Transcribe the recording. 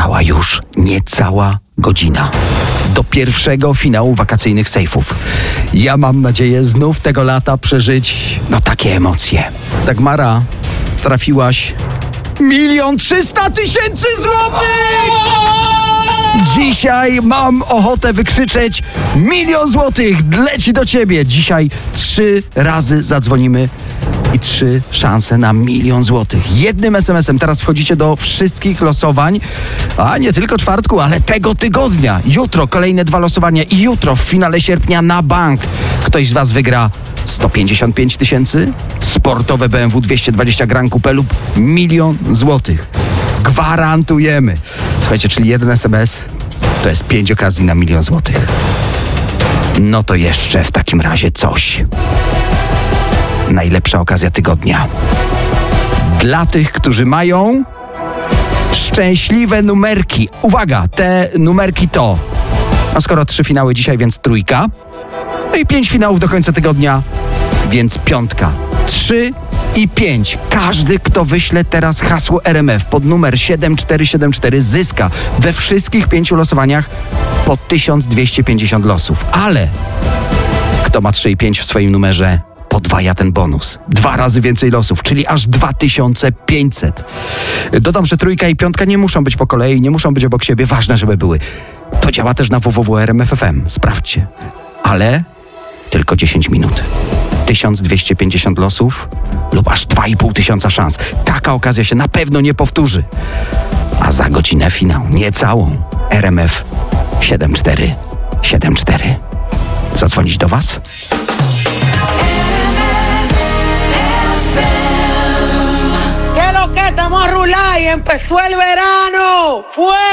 Została już niecała godzina do pierwszego finału wakacyjnych sejfów. Ja mam nadzieję znów tego lata przeżyć, takie emocje. Dagmara, trafiłaś 1 300 000 złotych! Dzisiaj mam ochotę wykrzyczeć 1 złotych leci do ciebie. Dzisiaj 3 razy zadzwonimy i 3 szanse na 1 złotych. Jednym SMS-em teraz wchodzicie do wszystkich losowań, a nie tylko czwartku, ale tego tygodnia. Jutro kolejne 2 losowania i jutro w finale sierpnia na bank ktoś z was wygra 155 000, sportowe BMW 220 Gran Coupe lub 1 złotych. Gwarantujemy. Słuchajcie, czyli jeden SMS to jest 5 okazji na 1 złotych. No to jeszcze w takim razie coś. Najlepsza okazja tygodnia. Dla tych, którzy mają szczęśliwe numerki. Uwaga, te numerki to... skoro 3 finały dzisiaj, więc 3. No i 5 finałów do końca tygodnia, więc 5. 3 i 5. Każdy, kto wyśle teraz hasło RMF pod numer 7474 zyska we wszystkich 5 losowaniach po 1250 losów. Ale kto ma 3 i 5 w swoim numerze, podwaja ten bonus. 2 razy więcej losów, czyli aż 2500. Dodam, że 3 i 5 nie muszą być po kolei, nie muszą być obok siebie. Ważne, żeby były. To działa też na www.rmf.fm. Sprawdźcie. Ale tylko 10 minut. 1250 losów lub aż 2500 szans. Taka okazja się na pewno nie powtórzy. A za godzinę finał. Niecałą. RMF 7474. Zadzwonić do was? ¿Qué lo que estamos a rular y empezó el verano? ¡Fue!